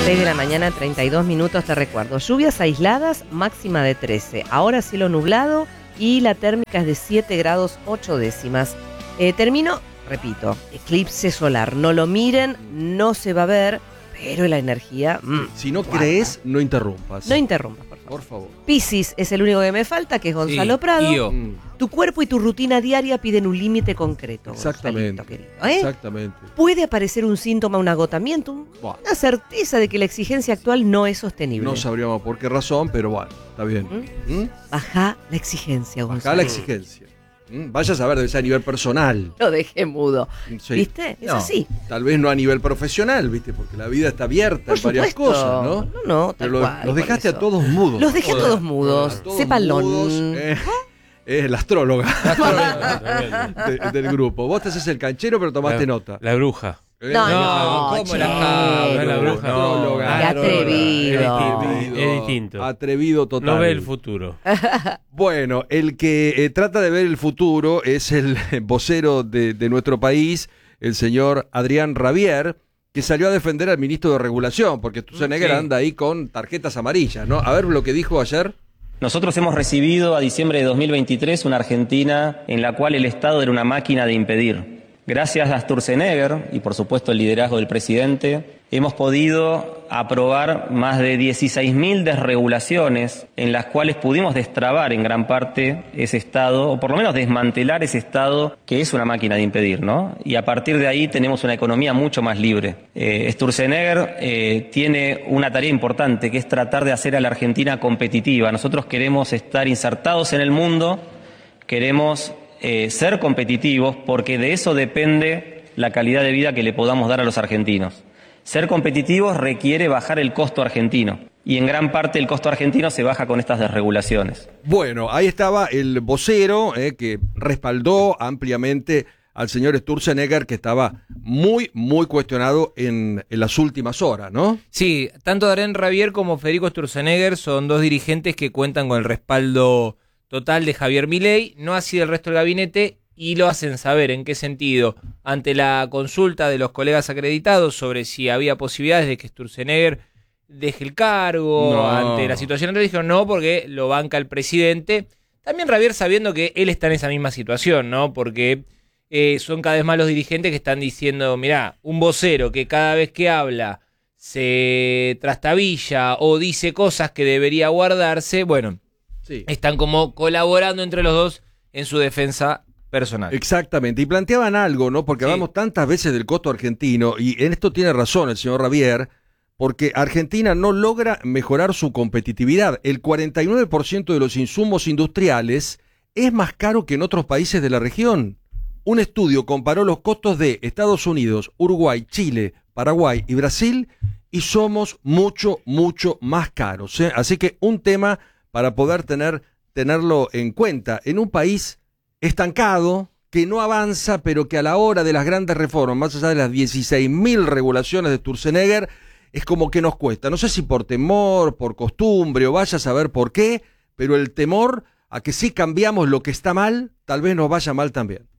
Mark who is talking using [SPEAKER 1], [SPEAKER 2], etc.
[SPEAKER 1] 6 de la mañana, 32 minutos, te recuerdo. Lluvias aisladas, máxima de 13. Ahora cielo nublado y la térmica es de 7 grados 8 décimas. Termino, repito, eclipse solar. No lo miren, no se va a ver, pero la energía...
[SPEAKER 2] Si no crees, no interrumpas.
[SPEAKER 1] No interrumpas, por favor.
[SPEAKER 2] Por favor.
[SPEAKER 1] Piscis es el único que me falta, que es Gonzalo Prado. Tu cuerpo y tu rutina diaria piden un límite concreto.
[SPEAKER 2] Exactamente.
[SPEAKER 1] Querido,
[SPEAKER 2] Exactamente.
[SPEAKER 1] Puede aparecer un síntoma, un agotamiento, una certeza de que la exigencia actual no es sostenible.
[SPEAKER 2] No sabríamos por qué razón, pero bueno, está bien.
[SPEAKER 1] Baja la exigencia, Gonzalo.
[SPEAKER 2] Baja la exigencia. Vaya a saber, debe ser a nivel personal.
[SPEAKER 1] Lo dejé mudo.
[SPEAKER 2] Sí.
[SPEAKER 1] ¿Viste? Es así.
[SPEAKER 2] Tal vez no a nivel profesional, ¿viste? Porque la vida está abierta en varias cosas, ¿no?
[SPEAKER 1] No,
[SPEAKER 2] pero los dejaste a todos mudos.
[SPEAKER 1] Los dejé a todos mudos. Sépanlo.
[SPEAKER 2] Es la astróloga del grupo. Vos te haces el canchero, pero tomaste nota.
[SPEAKER 3] La bruja.
[SPEAKER 1] No,
[SPEAKER 3] ¿cómo la bruja?
[SPEAKER 2] No,
[SPEAKER 1] qué atrevido.
[SPEAKER 3] Es distinto.
[SPEAKER 2] Atrevido total.
[SPEAKER 3] No ve el futuro.
[SPEAKER 2] Bueno, el que trata de ver el futuro es el vocero de nuestro país, el señor Adrián Rabier, que salió a defender al ministro de Regulación, porque Sturzenegger anda ahí con tarjetas amarillas, ¿no? A ver lo que dijo ayer.
[SPEAKER 4] Nosotros hemos recibido a diciembre de 2023 una Argentina en la cual el Estado era una máquina de impedir. Gracias a Sturzenegger y por supuesto el liderazgo del presidente, hemos podido aprobar más de 16.000 desregulaciones en las cuales pudimos destrabar en gran parte ese Estado, o por lo menos desmantelar ese Estado que es una máquina de impedir, ¿no? Y a partir de ahí tenemos una economía mucho más libre. Sturzenegger tiene una tarea importante que es tratar de hacer a la Argentina competitiva. Nosotros queremos estar insertados en el mundo, queremos ser competitivos porque de eso depende la calidad de vida que le podamos dar a los argentinos. Ser competitivos requiere bajar el costo argentino y en gran parte el costo argentino se baja con estas desregulaciones.
[SPEAKER 2] Bueno, ahí estaba el vocero que respaldó ampliamente al señor Sturzenegger, que estaba muy, muy cuestionado en las últimas horas, ¿no?
[SPEAKER 5] Sí, tanto Adrián Rabier como Federico Sturzenegger son dos dirigentes que cuentan con el respaldo total de Javier Milei, no así del resto del gabinete, y lo hacen saber. ¿En qué sentido? Ante la consulta de los colegas acreditados sobre si había posibilidades de que Sturzenegger deje el cargo, ante la situación, le dijeron no, porque lo banca el presidente. También Rabier sabiendo que él está en esa misma situación, ¿no? Porque son cada vez más los dirigentes que están diciendo, mirá, un vocero que cada vez que habla se trastabilla o dice cosas que debería guardarse, bueno, sí, están como colaborando entre los dos en su defensa personal.
[SPEAKER 2] Exactamente, y planteaban algo, ¿no? Porque hablamos tantas veces del costo argentino, y en esto tiene razón el señor Rabier, porque Argentina no logra mejorar su competitividad. El 49% de los insumos industriales es más caro que en otros países de la región. Un estudio comparó los costos de Estados Unidos, Uruguay, Chile, Paraguay y Brasil, y somos mucho, mucho más caros, ¿eh? Así que un tema para poder tenerlo en cuenta en un país estancado, que no avanza, pero que a la hora de las grandes reformas, más allá de las 16.000 regulaciones de Sturzenegger, es como que nos cuesta. No sé si por temor, por costumbre, o vaya a saber por qué, pero el temor a que si cambiamos lo que está mal, tal vez nos vaya mal también.